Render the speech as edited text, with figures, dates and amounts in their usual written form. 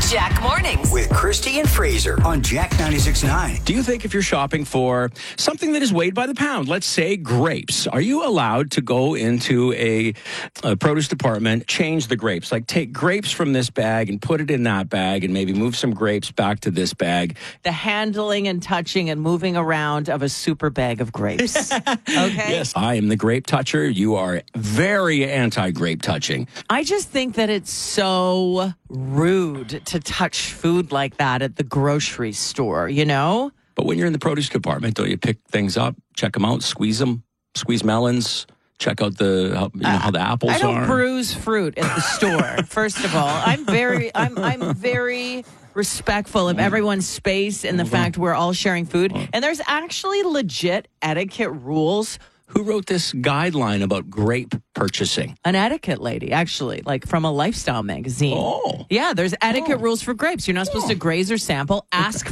Jack Mornings with Christy and Fraser on Jack 96.9. Do you think if you're shopping for something that is weighed by the pound, let's say grapes, are you allowed to go into a produce department, change the grapes? Like take grapes from this bag and put it in that bag and maybe move some grapes back to this bag. The handling and touching and moving around of a super bag of grapes. Okay? Yes, I am the grape toucher. You are very anti-grape touching. I just think that it's so rude to touch food like that at the grocery store, you know? But when you're in the produce department, don't you pick things up, check them out, squeeze melons, check out how the apples are? I don't bruise fruit at the store. First of all, I'm very respectful of everyone's space and the fact we're all sharing food. And there's actually legit etiquette rules. Who wrote this guideline about grape purchasing? An etiquette lady, actually, like from a lifestyle magazine. Oh. Yeah, there's etiquette rules for grapes. You're not supposed to graze or sample. Ask